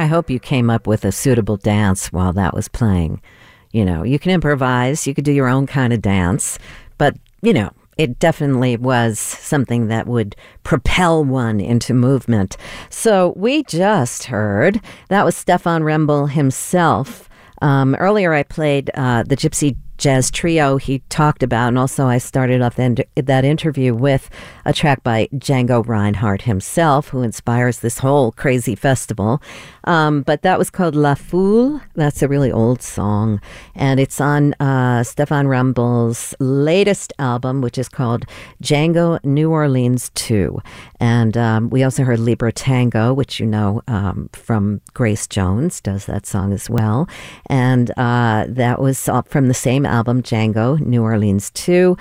I hope you came up with a suitable dance while that was playing. You know, you can improvise, you could do your own kind of dance, but, you know, it definitely was something that would propel one into movement. So we just heard, that was Stefan Rembel himself. Earlier I played the Gypsy Jazz Trio he talked about, and also I started off that interview with a track by Django Reinhardt himself, who inspires this whole crazy festival. But that was called La Foule. That's a really old song, and it's on Stefan Rembel's latest album, which is called Django New Orleans 2. And we also heard Libra Tango, which you know from Grace Jones, does that song as well. And that was from the same album, Django New Orleans 2.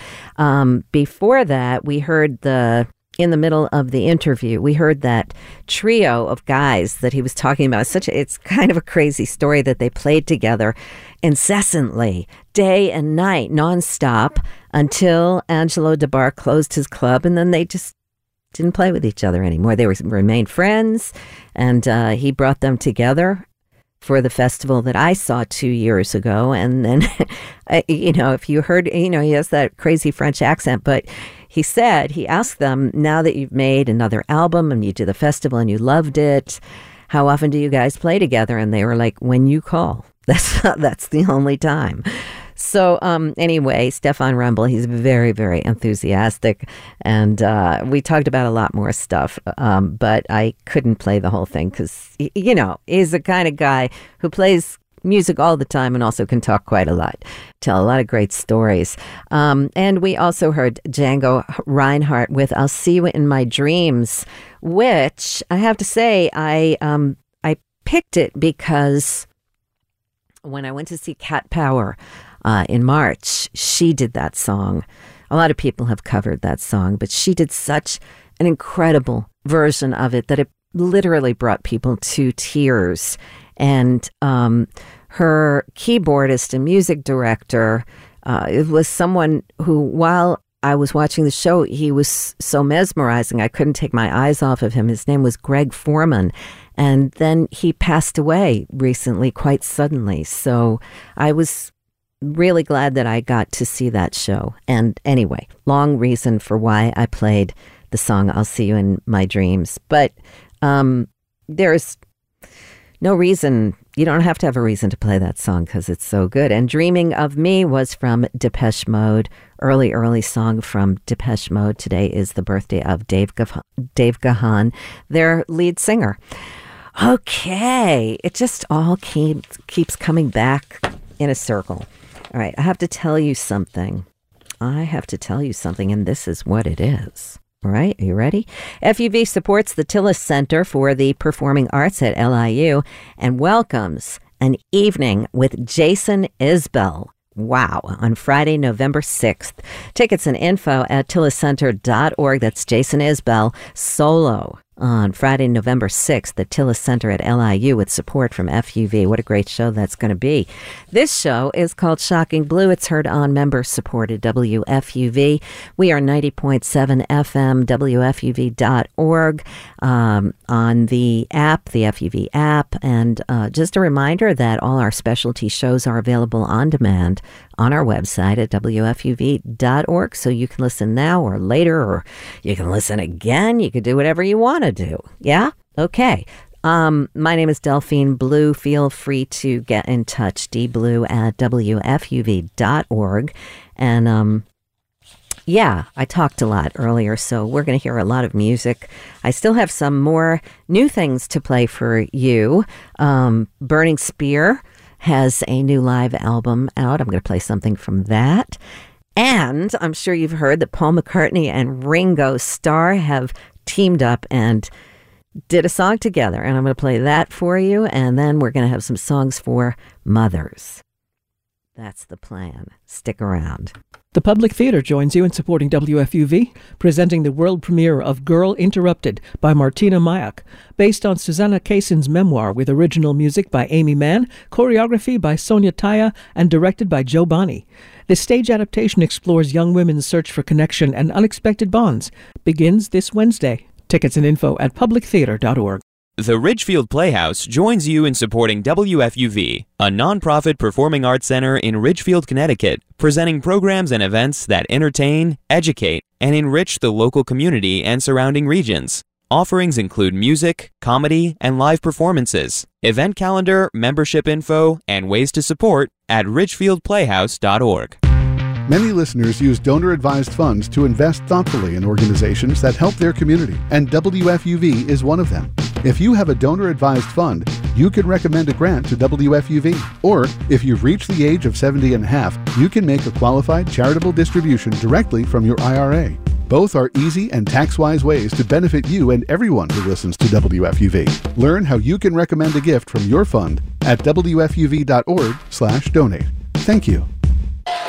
Before that, we heard in the middle of the interview, we heard that trio of guys that he was talking about. It's kind of a crazy story that they played together incessantly, day and night, nonstop, until Angelo DeBar closed his club, and then they just didn't play with each other anymore. They remained friends, and he brought them together for the festival that I saw 2 years ago. And then, you know, if you heard, you know, he has that crazy French accent, but he asked them, now that you've made another album and you did the festival and you loved it, how often do you guys play together? And they were like, when you call. That's the only time. So anyway, Stefan Rembel, he's very, very enthusiastic. And we talked about a lot more stuff, but I couldn't play the whole thing because, you know, he's the kind of guy who plays music all the time and also can talk quite a lot, tell a lot of great stories. And we also heard Django Reinhardt with I'll See You in My Dreams, which I have to say, I picked it because when I went to see Cat Power in March, she did that song. A lot of people have covered that song, but she did such an incredible version of it that it literally brought people to tears. And her keyboardist and music director, it was someone who, while I was watching the show, he was so mesmerizing, I couldn't take my eyes off of him. His name was Greg Foreman. And then he passed away recently, quite suddenly. So I was really glad that I got to see that show. And anyway, long reason for why I played the song I'll See You in My Dreams. But there's no reason, you don't have to have a reason to play that song because it's so good. And Dreaming of Me was from Depeche Mode, early song from Depeche Mode. Today is the birthday of Dave Gahan, their lead singer. Okay, it just all keeps coming back in a circle. All right, I have to tell you something. And this is what it is. All right, are you ready? FUV supports the Tillis Center for the Performing Arts at LIU and welcomes an evening with Jason Isbell. Wow, on Friday, November 6th. Tickets and info at tilliscenter.org. That's Jason Isbell solo on Friday, November 6th, the Tillis Center at LIU with support from FUV. What a great show that's going to be. This show is called Shocking Blue. It's heard on member-supported WFUV. We are 90.7 FM, WFUV.org, on the app, the FUV app. And just a reminder that all our specialty shows are available on demand on our website at WFUV.org. So you can listen now or later, or you can listen again. You can do whatever you want to do. Yeah? Okay. My name is Delphine Blue. Feel free to get in touch, dblue@WFUV.org. And yeah, I talked a lot earlier, so we're going to hear a lot of music. I still have some more new things to play for you. Burning Spear has a new live album out. I'm going to play something from that. And I'm sure you've heard that Paul McCartney and Ringo Starr have teamed up and did a song together. And I'm going to play that for you. And then we're going to have some songs for mothers. That's the plan. Stick around. The Public Theatre joins you in supporting WFUV, presenting the world premiere of Girl Interrupted by Martina Mayak, based on Susanna Kaysen's memoir with original music by Amy Mann, choreography by Sonia Taya, and directed by Joe Bonney. This stage adaptation explores young women's search for connection and unexpected bonds. Begins this Wednesday. Tickets and info at publictheatre.org. The Ridgefield Playhouse joins you in supporting WFUV, a nonprofit performing arts center in Ridgefield, Connecticut, presenting programs and events that entertain, educate, and enrich the local community and surrounding regions. Offerings include music, comedy, and live performances. Event calendar, membership info, and ways to support at ridgefieldplayhouse.org. Many listeners use donor-advised funds to invest thoughtfully in organizations that help their community, and WFUV is one of them. If you have a donor-advised fund, you can recommend a grant to WFUV. Or, if you've reached the age of 70 and a half, you can make a qualified charitable distribution directly from your IRA. Both are easy and tax-wise ways to benefit you and everyone who listens to WFUV. Learn how you can recommend a gift from your fund at wfuv.org/donate. Thank you.